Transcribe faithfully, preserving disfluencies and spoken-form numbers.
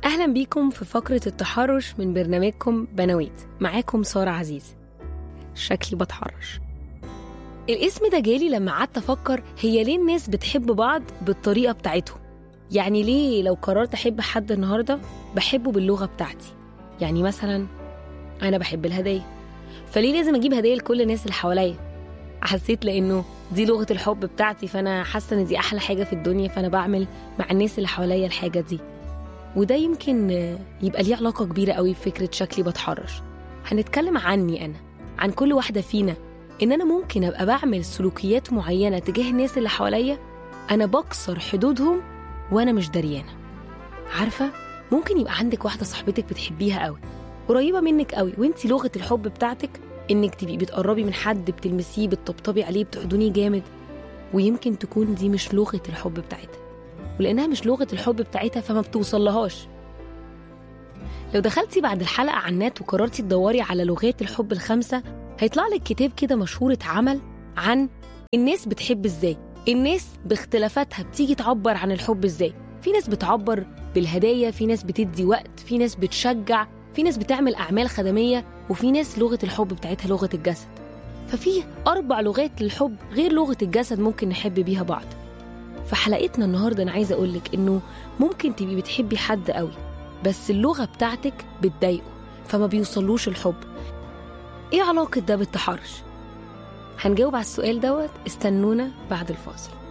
أهلا بيكم في فقرة التحرش من برنامجكم بنويت. معاكم سارة عزيز. شكلي بتحرش. الاسم ده جالي لما قعدت أفكر هي ليه الناس بتحب بعض بالطريقة بتاعتهم. يعني ليه لو قررت أحب حد النهاردة بحبه باللغة بتاعتي؟ يعني مثلا أنا بحب الهدايا، فليه لازم أجيب هدايا لكل الناس اللي حواليا؟ حسيت لأنه دي لغة الحب بتاعتي، فأنا حاسة إن دي أحلى حاجة في الدنيا، فأنا بعمل مع الناس اللي حواليا الحاجة دي. وده يمكن يبقى ليه علاقة كبيرة قوي بفكرة شكلي بتحرش. هنتكلم عني أنا، عن كل واحدة فينا، إن أنا ممكن أبقى بعمل سلوكيات معينة تجاه الناس اللي حواليا أنا بكسر حدودهم وأنا مش دريانة. عارفة، ممكن يبقى عندك واحدة صاحبتك بتحبيها قوي، قريبة منك قوي، وانتي لغة الحب بتاعتك إنك تبقي بتقربي من حد، بتلمسيه، بتطبطبي عليه، بتحضنيه جامد، ويمكن تكون دي مش لغة الحب بتاعتها، ولأنها مش لغة الحب بتاعتها فما بتوصلهاش. لو دخلتي بعد الحلقة على النت وقررتي تدوري على لغات الحب الخمسة، هيطلع لك كتاب كده مشهور اتعمل عن الناس بتحب ازاي، الناس باختلافاتها بتيجي تعبر عن الحب ازاي. في ناس بتعبر بالهدايا، في ناس بتدي وقت، في ناس بتشجع، في ناس بتعمل أعمال خدمية، وفي ناس لغة الحب بتاعتها لغة الجسد. ففي أربع لغات للحب غير لغة الجسد ممكن نحب بيها بعض. في حلقتنا النهاردة أنا عايزة أقولك إنه ممكن تبقي بتحبي حد قوي بس اللغة بتاعتك بتضايقه فما بيوصلوش الحب. إيه علاقة ده بالتحرش؟ هنجاوب على السؤال دوت، استنونا بعد الفاصل.